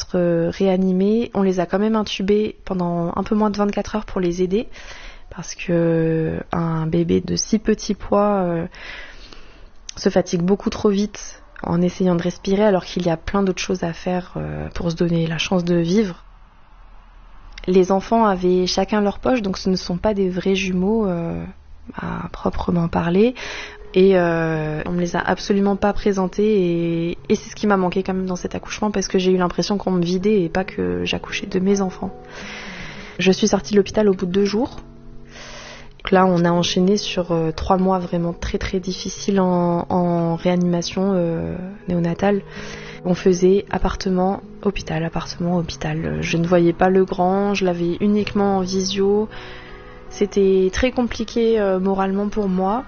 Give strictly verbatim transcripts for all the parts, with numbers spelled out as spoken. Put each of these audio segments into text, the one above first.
être euh, réanimés. On les a quand même intubés pendant un peu moins de vingt-quatre heures pour les aider, parce que un bébé de si petit poids euh, se fatigue beaucoup trop vite en essayant de respirer, alors qu'il y a plein d'autres choses à faire euh, pour se donner la chance de vivre. Les enfants avaient chacun leur poche, donc ce ne sont pas des vrais jumeaux euh, à proprement parler. Et euh, on me les a absolument pas présentés et, et c'est ce qui m'a manqué quand même dans cet accouchement, parce que j'ai eu l'impression qu'on me vidait et pas que j'accouchais de mes enfants. Je suis sortie de l'hôpital au bout de deux jours. Donc là, on a enchaîné sur euh, trois mois vraiment très très difficiles en, en réanimation euh, néonatale. On faisait appartement, hôpital, appartement, hôpital. Je ne voyais pas le grand, je l'avais uniquement en visio. C'était très compliqué euh, moralement pour moi.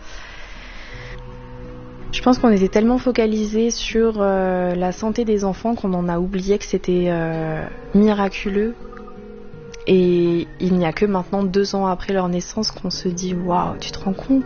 Je pense qu'on était tellement focalisés sur euh, la santé des enfants qu'on en a oublié que c'était euh, miraculeux. Et il n'y a que maintenant, deux ans après leur naissance, qu'on se dit « Waouh, tu te rends compte ?»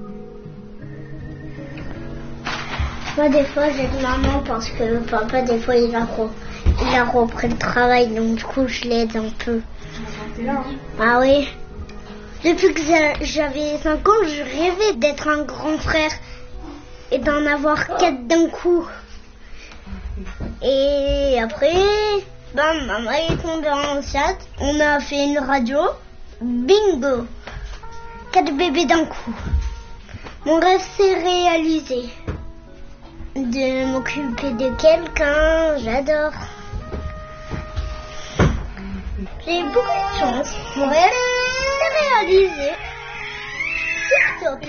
Moi, des fois, j'aide maman parce que papa, des fois, il a, re... il a repris le travail, donc du coup, je l'aide un peu. Ah oui. Depuis que j'avais cinq ans, je rêvais d'être un grand frère et d'en avoir quatre d'un coup. Et après, ben, maman est tombée enceinte, on a fait une radio, bingo, quatre bébés d'un coup. Mon rêve s'est réalisé. De m'occuper de quelqu'un, j'adore. J'ai beaucoup de chance. Mon rêve s'est réalisé. C'est top.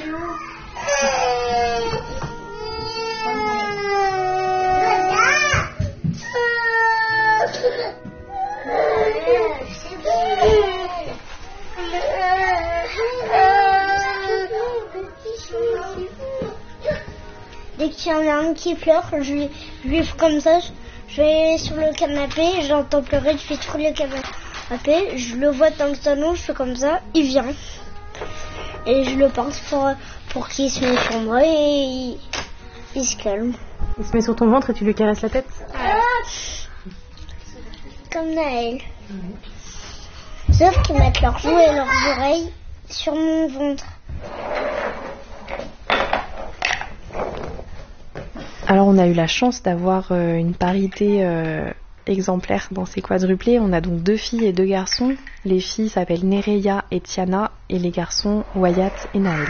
Dès qu'il y en a un qui pleure, je lui, je lui fais comme ça, je vais sur le canapé, j'entends pleurer, je fais sur le canapé, je le vois dans le salon, je fais comme ça, il vient. Et je le pince pour, pour qu'il se mette sur moi et il, il se calme. Il se met sur ton ventre et tu lui caresses la tête ? Ah. Comme Naël. Mmh. Sauf qu'ils mettent leurs joues et leurs oreilles sur mon ventre. Alors on a eu la chance d'avoir euh, une parité euh, exemplaire dans ces quadruplés. On a donc deux filles et deux garçons. Les filles s'appellent Nereya et Tiana et les garçons Wyatt et Naël.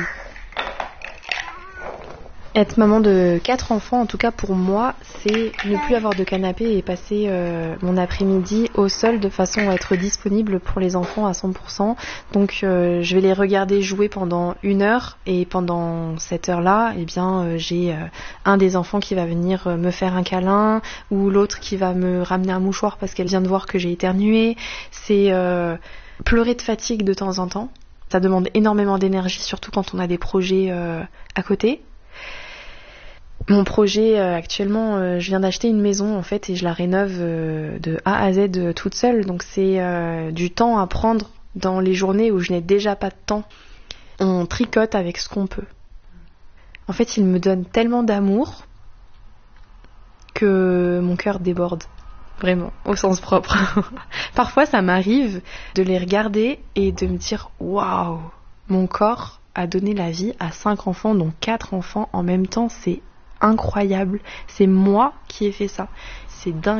Être maman de quatre enfants, en tout cas pour moi, c'est ne plus avoir de canapé et passer euh, mon après-midi au sol de façon à être disponible pour les enfants à cent pour cent. Donc euh, je vais les regarder jouer pendant une heure et pendant cette heure-là, eh bien euh, j'ai euh, un des enfants qui va venir euh, me faire un câlin ou l'autre qui va me ramener un mouchoir parce qu'elle vient de voir que j'ai éternué. C'est euh, pleurer de fatigue de temps en temps. Ça demande énormément d'énergie, surtout quand on a des projets euh, à côté. Mon projet euh, actuellement, euh, je viens d'acheter une maison en fait et je la rénove euh, de A à Z euh, toute seule. Donc c'est euh, du temps à prendre dans les journées où je n'ai déjà pas de temps. On tricote avec ce qu'on peut. En fait, il me donne tellement d'amour que mon cœur déborde. Vraiment, au sens propre. Parfois, ça m'arrive de les regarder et de me dire « Waouh, mon corps a donné la vie à cinq enfants, dont quatre enfants en même temps, c'est incroyable. C'est moi qui ai fait ça. C'est dingue. »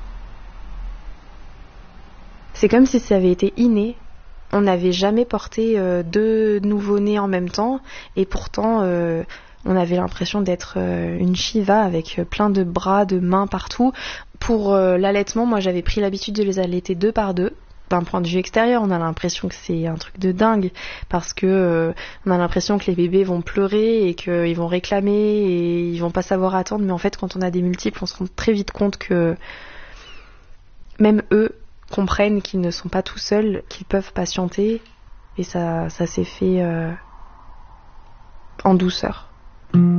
C'est comme si ça avait été inné. On n'avait jamais porté euh, deux nouveau-nés en même temps et pourtant euh, on avait l'impression d'être euh, une Shiva avec plein de bras, de mains partout. Pour euh, l'allaitement, moi j'avais pris l'habitude de les allaiter deux par deux. D'un point de vue extérieur, on a l'impression que c'est un truc de dingue parce que euh, on a l'impression que les bébés vont pleurer et qu'ils vont réclamer et ils vont pas savoir attendre. Mais en fait, quand on a des multiples, on se rend très vite compte que même eux comprennent qu'ils ne sont pas tout seuls, qu'ils peuvent patienter et ça, ça s'est fait euh, en douceur. Mmh.